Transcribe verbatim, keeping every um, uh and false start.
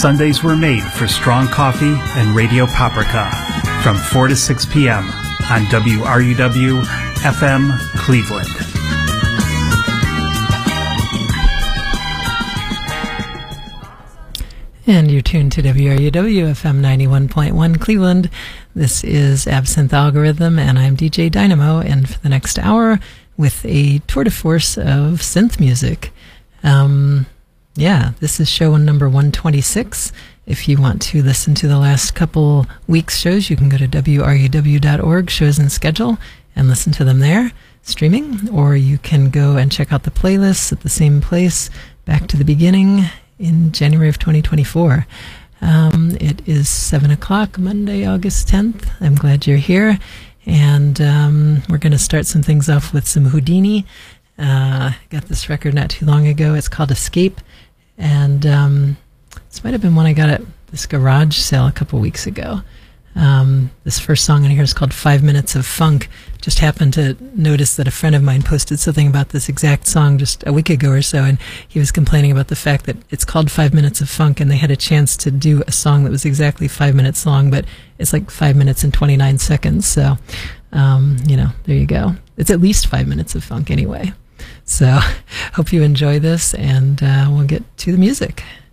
Sundays were made for strong coffee and Radio Paprika from four to six p.m. on W R U W F M Cleveland. And you're tuned to W R U W F M ninety-one point one Cleveland. This is Absinthe Algorithm, and I'm D J Dynamo, and for the next hour with a tour de force of synth music. Um, yeah, this is show number one twenty-six. If you want to listen to the last couple weeks' shows, you can go to W R U W dot org, shows and schedule, and listen to them there, streaming, or you can go and check out the playlists at the same place, back to the beginning, in January of twenty twenty-four. Um, it is seven o'clock, Monday, August tenth. I'm glad you're here. And um, we're going to start some things off with some Houdini. Uh, got this record not too long ago. It's called Escape. And um, this might have been one I got at this garage sale a couple weeks ago. Um, this first song in here is called Five Minutes of Funk. Just happened to notice that a friend of mine posted something about this exact song just a week ago or so, and he was complaining about the fact that it's called Five Minutes of Funk, and they had a chance to do a song that was exactly five minutes long, but it's like five minutes and twenty-nine seconds. So, um, you know, there you go. It's at least five minutes of funk anyway. So, hope you enjoy this, and uh, we'll get to the music.